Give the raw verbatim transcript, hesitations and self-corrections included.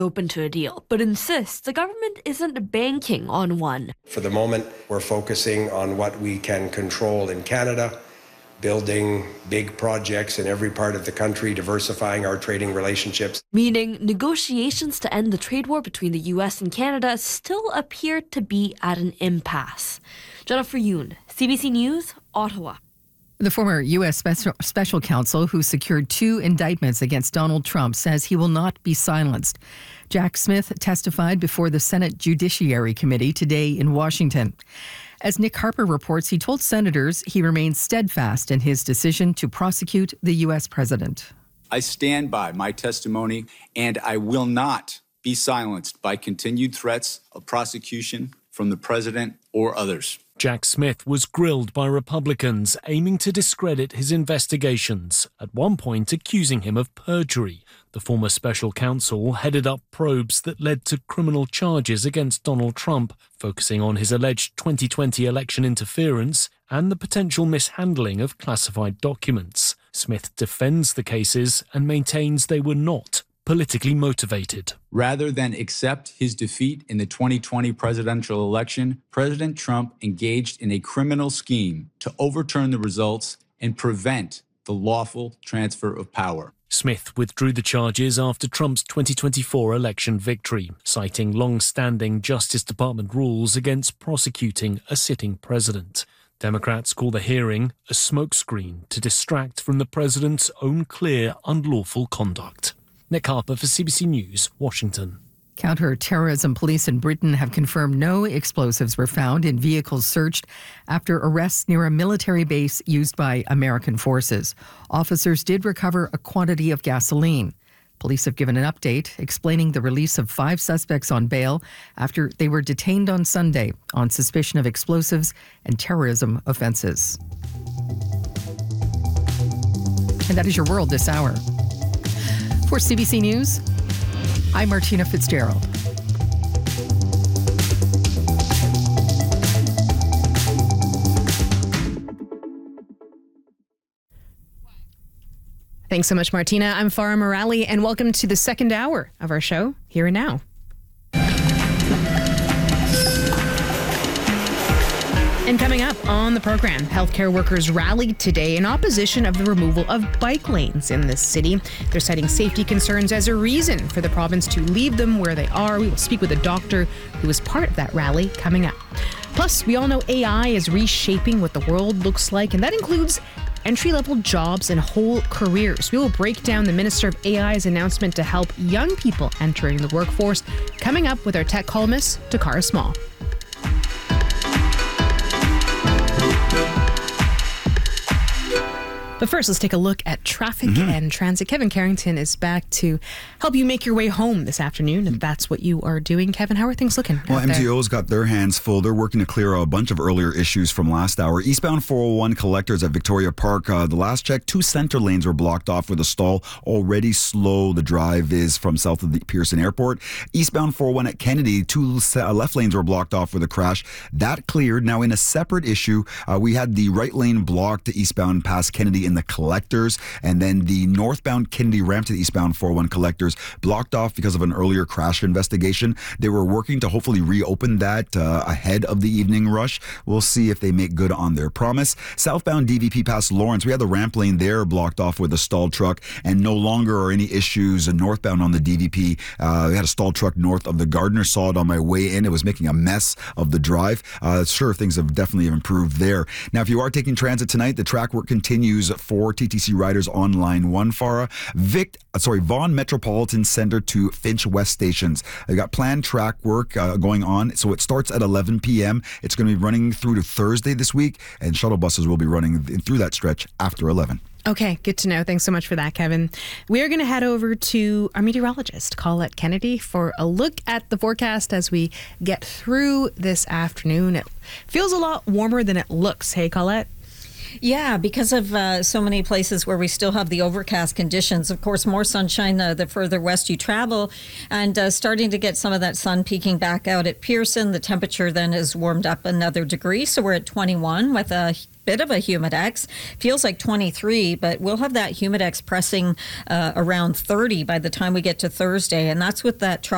open to a deal, but insists the government isn't banking on one. For the moment, we're focusing on what we can control in Canada, building big projects in every part of the country, diversifying our trading relationships. Meaning negotiations to end the trade war between the U S and Canada still appear to be at an impasse. Jennifer Yoon, C B C News, Ottawa. The former U S special, special counsel who secured two indictments against Donald Trump says he will not be silenced. Jack Smith testified before the Senate Judiciary Committee today in Washington. As Nick Harper reports, he told senators he remains steadfast in his decision to prosecute the U S president. I stand by my testimony, and I will not be silenced by continued threats of prosecution from the president or others. Jack Smith was grilled by Republicans aiming to discredit his investigations, at one point accusing him of perjury. The former special counsel headed up probes that led to criminal charges against Donald Trump, focusing on his alleged twenty twenty election interference and the potential mishandling of classified documents. Smith defends the cases and maintains they were not politically motivated. Rather than accept his defeat in the twenty twenty presidential election, President Trump engaged in a criminal scheme to overturn the results and prevent the lawful transfer of power. Smith withdrew the charges after Trump's twenty twenty-four election victory, citing long-standing Justice Department rules against prosecuting a sitting president. Democrats call the hearing a smokescreen to distract from the president's own clear, unlawful conduct. Nick Harper for C B C News, Washington. Counter-terrorism police in Britain have confirmed no explosives were found in vehicles searched after arrests near a military base used by American forces. Officers did recover a quantity of gasoline. Police have given an update explaining the release of five suspects on bail after they were detained on Sunday on suspicion of explosives and terrorism offenses. And that is your world this hour. For C B C News, I'm Martina Fitzgerald. Thanks so much, Martina. I'm Farah Morali, and welcome to the second hour of our show, Here and Now. And coming up on the program, healthcare workers rallied today in opposition of the removal of bike lanes in this city. They're citing safety concerns as a reason for the province to leave them where they are. We will speak with a doctor who was part of that rally coming up. Plus, we all know A I is reshaping what the world looks like, and that includes entry-level jobs and whole careers. We will break down the Minister of A I's announcement to help young people entering the workforce, coming up with our tech columnist, Takara Small. But first, let's take a look at traffic mm-hmm. and transit. Kevin Carrington is back to help you make your way home this afternoon, if that's what you are doing. Kevin, how are things looking? Well, M T O's got their hands full. They're working to clear a bunch of earlier issues from last hour. Eastbound four oh one collectors at Victoria Park. Uh, the last check, two center lanes were blocked off with a stall. Already slow the drive is from south of the Pearson Airport. Eastbound four oh one at Kennedy, two left lanes were blocked off with a crash. That cleared. Now, in a separate issue, uh, we had the right lane blocked eastbound past Kennedy in the collectors, and then the northbound Kennedy ramp to the eastbound four oh one collectors blocked off because of an earlier crash investigation. They were working to hopefully reopen that uh, ahead of the evening rush. We'll see if they make good on their promise. Southbound D V P past Lawrence, we had the ramp lane there blocked off with a stalled truck, and no longer are any issues northbound on the D V P. Uh, we had a stalled truck north of the Gardner. Saw it on my way in. It was making a mess of the drive. Uh, sure, things have definitely improved there. Now, if you are taking transit tonight, the track work continues for T T C riders on line one, Farah. Vic, sorry, Vaughan Metropolitan Center to Finch West stations. They got planned track work uh, going on. So it starts at eleven p.m. It's going to be running through to Thursday this week, and shuttle buses will be running through that stretch after eleven. Okay, good to know. Thanks so much for that, Kevin. We are going to head over to our meteorologist, Colette Kennedy, for a look at the forecast as we get through this afternoon. It feels a lot warmer than it looks. Hey, Colette? Yeah, because of uh, so many places where we still have the overcast conditions. Of course, more sunshine uh, the further west you travel, and uh, starting to get some of that sun peeking back out at Pearson. The temperature then has warmed up another degree, so we're at twenty-one with a bit of a humidex. Feels like twenty-three, but we'll have that humidex pressing uh, around thirty by the time we get to Thursday, and that's with that tropical